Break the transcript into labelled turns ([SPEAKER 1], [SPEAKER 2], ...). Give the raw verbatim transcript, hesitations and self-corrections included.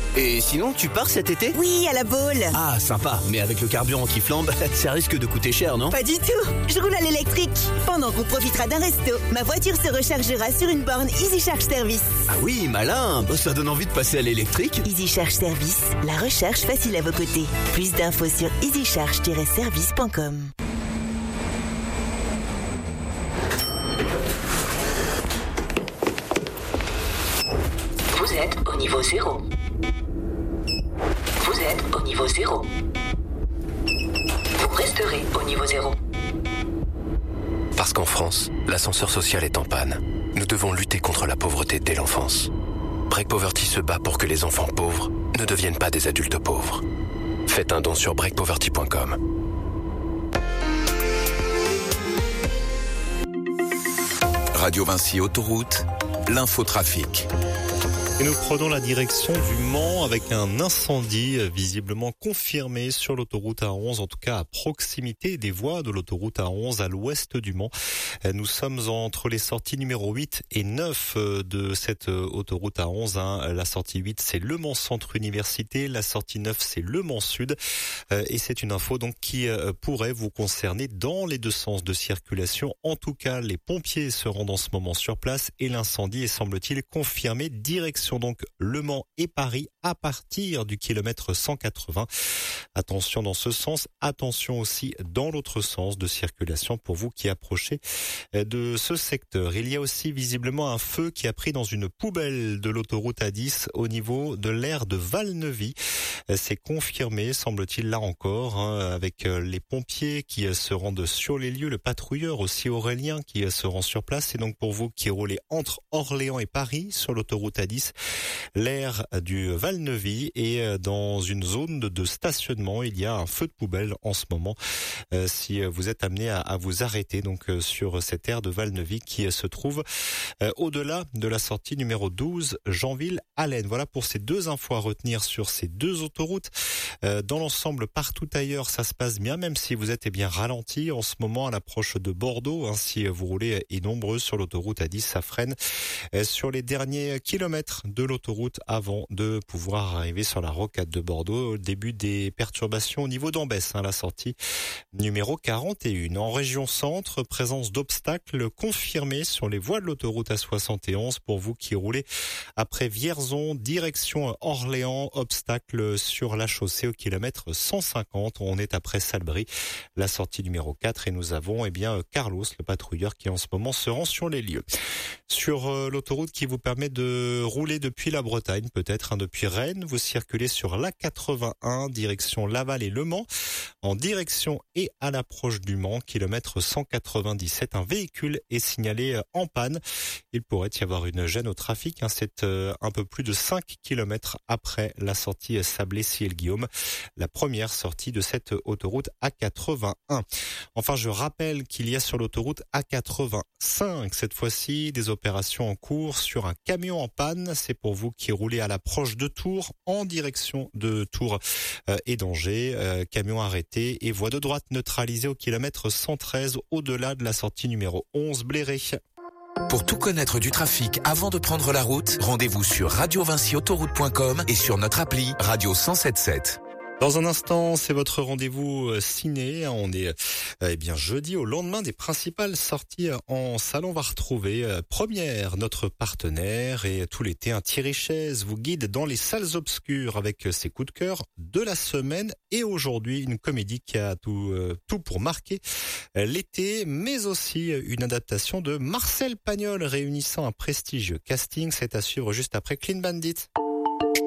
[SPEAKER 1] Et sinon, tu pars cet été ?
[SPEAKER 2] Oui, à la Baule.
[SPEAKER 1] Ah, sympa. Mais avec le carburant qui flambe, ça risque de coûter cher, non ?
[SPEAKER 2] Pas du tout. Je roule à l'électrique. Pendant qu'on profitera d'un resto, ma voiture se rechargera sur une borne Easy Charge Service.
[SPEAKER 1] Ah oui, malin. Bah, ça donne envie de passer à l'électrique.
[SPEAKER 2] Easy Charge Service, la recharge facile à vos côtés. Plus d'infos sur easy charge tiret service point com.
[SPEAKER 3] Vous êtes au niveau zéro. Vous êtes au niveau zéro. Vous resterez au niveau zéro.
[SPEAKER 4] Parce qu'en France, l'ascenseur social est en panne. Nous devons lutter contre la pauvreté dès l'enfance. Break Poverty se bat pour que les enfants pauvres ne deviennent pas des adultes pauvres. Faites un don sur break poverty point com.
[SPEAKER 5] Radio Vinci Autoroute, l'infotrafic.
[SPEAKER 6] Et nous prenons la direction du Mans avec un incendie visiblement confirmé sur l'autoroute A onze, en tout cas à proximité des voies de l'autoroute A onze à l'ouest du Mans. Nous sommes entre les sorties numéro huit et neuf de cette autoroute A onze. La sortie huit, c'est Le Mans Centre Université. La sortie neuf, c'est Le Mans Sud. Et c'est une info donc qui pourrait vous concerner dans les deux sens de circulation. En tout cas, les pompiers se rendent en ce moment sur place et l'incendie est, semble-t-il, confirmé direction donc Le Mans et Paris à partir du kilomètre cent quatre-vingts. Attention dans ce sens, attention aussi dans l'autre sens de circulation pour vous qui approchez de ce secteur. Il y a aussi visiblement un feu qui a pris dans une poubelle de l'autoroute A dix au niveau de l'aire de Valneuvy. C'est confirmé, semble-t-il, là encore, hein, avec les pompiers qui se rendent sur les lieux, le patrouilleur aussi Aurélien qui se rend sur place. Et donc pour vous qui roulez entre Orléans et Paris sur l'autoroute A dix, l'aire du Valneuvy est dans une zone de stationnement. Il y a un feu de poubelle en ce moment. Euh, si vous êtes amené à, à vous arrêter donc sur cette aire de Valneuvy qui se trouve euh, au-delà de la sortie numéro douze, Janville-Allen. Voilà pour ces deux infos à retenir sur ces deux autoroutes. Euh, dans l'ensemble, partout ailleurs, ça se passe bien, même si vous êtes eh bien ralenti en ce moment à l'approche de Bordeaux. Hein, si vous roulez et nombreux sur l'autoroute A dix, ça freine euh, sur les derniers kilomètres de l'autoroute avant de pouvoir arriver sur la rocade de Bordeaux. Au début des perturbations au niveau d'Ambès, hein, la sortie numéro quarante et un. En région centre, présence d'obstacles confirmés sur les voies de l'autoroute A soixante et onze pour vous qui roulez après Vierzon, direction Orléans, obstacle sur la chaussée au kilomètre cent cinquante. On est après Salbris, la sortie numéro quatre et nous avons eh bien Carlos, le patrouilleur qui en ce moment se rend sur les lieux. Sur euh, l'autoroute qui vous permet de rouler depuis la Bretagne, peut-être hein, depuis Rennes, vous circulez sur l'A quatre-vingt-un, direction Laval et Le Mans, en direction et à l'approche du Mans, kilomètre cent quatre-vingt-dix-sept. Un véhicule est signalé en panne. Il pourrait y avoir une gêne au trafic. Hein, c'est euh, un peu plus de cinq kilomètres après la sortie Sablé-Ciel-Guillaume, la première sortie de cette autoroute A quatre-vingt-un. Enfin, je rappelle qu'il y a sur l'autoroute A quatre-vingt-cinq, cette fois-ci, des opérations en cours sur un camion en panne. C'est pour vous qui roulez à l'approche de Tours, en direction de Tours euh, et d'Angers. Euh, camion arrêté et voie de droite neutralisée au kilomètre cent treize, au-delà de la sortie numéro onze, Bléré.
[SPEAKER 5] Pour tout connaître du trafic avant de prendre la route, rendez-vous sur radio vinci autoroute point com et sur notre appli Radio cent soixante-dix-sept.
[SPEAKER 6] Dans un instant, c'est votre rendez-vous ciné. On est eh bien jeudi, au lendemain des principales sorties en salle. On va retrouver Première, notre partenaire, et tout l'été, un Thierry Chaise vous guide dans les salles obscures avec ses coups de cœur de la semaine. Et aujourd'hui, une comédie qui a tout, euh, tout pour marquer l'été, mais aussi une adaptation de Marcel Pagnol réunissant un prestigieux casting. C'est à suivre juste après Clean Bandit.